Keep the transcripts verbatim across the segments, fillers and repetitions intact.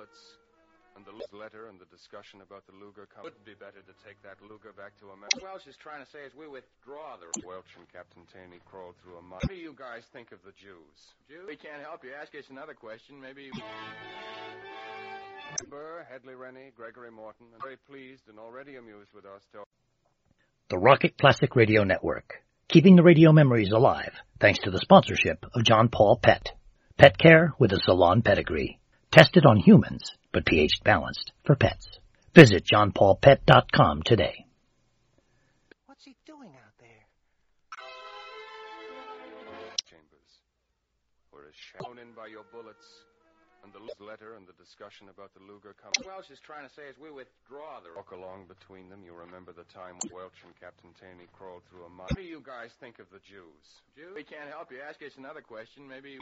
bullets. And the letter and the discussion about the Luger com- would be better to take that Luger back to America. What Welch is trying to say is we withdraw the... Welch and Captain Taney crawled through a mud. What do you guys think of the Jews? Jews? We can't help you. Ask us another question. Maybe... Burr, Hedley Rennie, Gregory Morton, and very pleased and already amused with us. To... The Rocket Classic Radio Network, keeping the radio memories alive thanks to the sponsorship of John Paul Pet. Pet care with a salon pedigree. Tested on humans, but pH balanced for pets. Visit john paul pet dot com today. What's he doing out there? Chambers, were as shown in by your bullets, and the letter and the discussion about the Luger com- What Welch is trying to say is we withdraw the... Walk along between them. You remember the time Welch and Captain Taney crawled through a mud. What do you guys think of the Jews? Jews? We can't help you. Ask us another question. Maybe...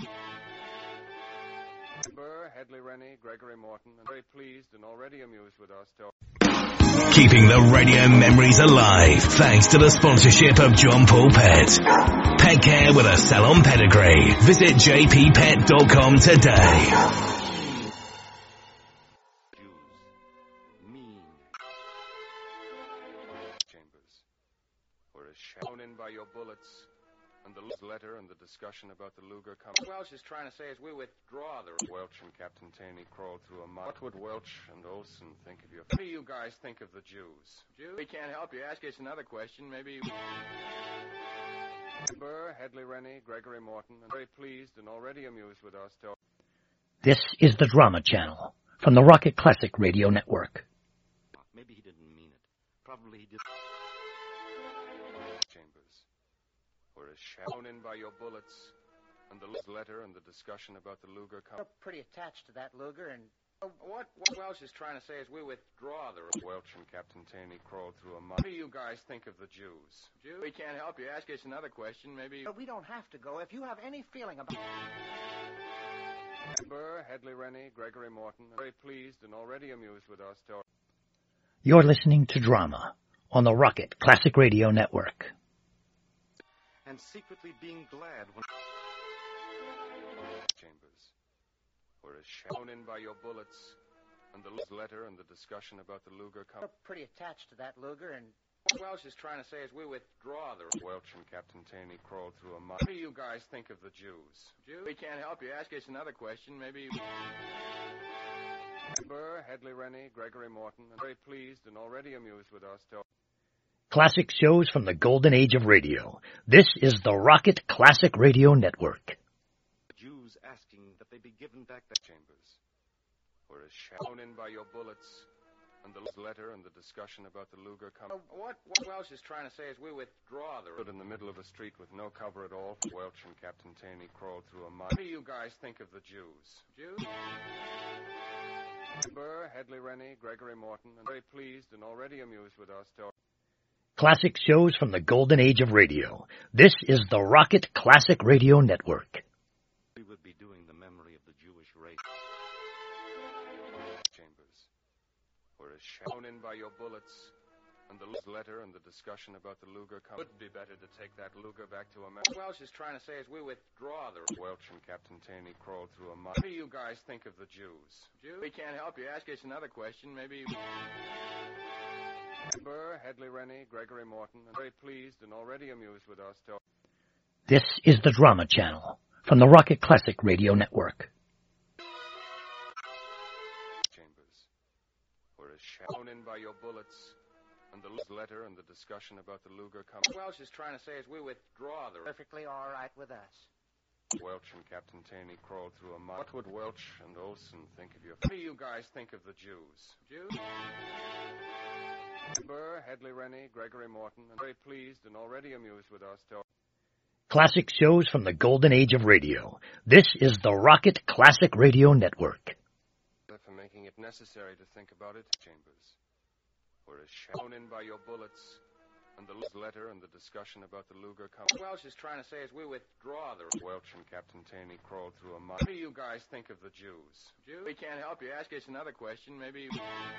Burr, Hedley Rennie, Gregory Morton, and very pleased and already amused with us. To... Keeping the radio memories alive thanks to the sponsorship of John Paul Pet. Pet care with a salon pedigree. Visit j p pet dot com today. Jews. Mean. Chambers. Were as shown in by your bullets. And the letter and the discussion about the Luger com- What Welch is trying to say is we withdraw the... Welch and Captain Taney crawled through a mud. What would Welch and Olson think of you? What do you guys think of the Jews? Jews? We can't help you. Ask us another question. Maybe... Burr, Hedley Rennie, Gregory Morton, and very pleased and already amused with us. To... This is the Drama Channel from the Rocket Classic Radio Network. Maybe he didn't mean it. Probably he did. Chambers. Were as shown in by your bullets, and the letter and the discussion about the Luger com- You're pretty attached to that Luger, and... Oh, what, what Welch is trying to say is we withdraw the... Welch and Captain Taney crawled through a mud. What do you guys think of the Jews? Jews? We can't help you. Ask us another question. Maybe... But we don't have to go. If you have any feeling about... Burr, Hedley Rennie, Gregory Morton, and very pleased and already amused with us. To... You're listening to Drama on the Rocket Classic Radio Network. And secretly being glad when... Chambers. Were as shown in by your bullets, and the letter and the discussion about the Luger com- You're pretty attached to that Luger, and... What Welch is trying to say is we withdraw the... Welch and Captain Taney crawled through a mud. What do you guys think of the Jews? Jews? We can't help you. Ask us another question. Maybe... Burr, Hedley Rennie, Gregory Morton, and very pleased and already amused with us. To... Classic shows from the golden age of radio. This is the Rocket Classic Radio Network. Jews asking that they be given back their... Chambers. Were as shown in by your bullets, and the letter and the discussion about the Luger com- Oh, what, what Welch is trying to say is we withdraw the... Stood in the middle of a street with no cover at all. Welch and Captain Taney crawled through a mud. What do you guys think of the Jews? Jews? Burr, Hedley Rennie, Gregory Morton, and very pleased and already amused with us. To... Classic shows from the golden age of radio. This is the Rocket Classic Radio Network. We would be doing the memory of the Jewish race. Chambers. Were as shown in by your bullets, and the letter and the discussion about the Luger com- Would be better to take that Luger back to America. What Welch is trying to say is we withdraw the... Welch and Captain Taney crawled through a mud. What do you guys think of the Jews? Jews? We can't help you. Ask us another question. Maybe... Burr, Hedley Rennie, Gregory Morton, and very pleased and already amused with us. To... This is the Drama Channel from the Rocket Classic Radio Network. Chambers. Were as shown in by your bullets, and the letter and the discussion about the Luger com- What Welch is trying to say is we withdraw the... Perfectly all right with us. Welch and Captain Taney crawled through a mud. What would Welch and Olson think of you? What do you guys think of the Jews? Jews? Burr, Hedley Rennie, Gregory Morton, and very pleased and already amused with us. To... Classic shows from the golden age of radio. This is the Rocket Classic Radio Network. For making it necessary to think about it, Chambers. Were as shown in by your bullets, and the letter and the discussion about the Luger com- What Welch is trying to say is we withdraw the... Welch and Captain Taney crawled through a mud. What do you guys think of the Jews? Jews? We can't help you. Ask us another question. Maybe...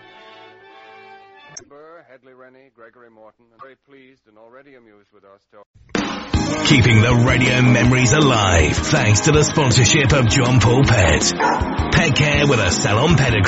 Burr, Hedley Rennie, Gregory Morton, and very pleased and already amused with us. To... Keeping the radio memories alive thanks to the sponsorship of John Paul Pet. Pet care with a salon pedigree.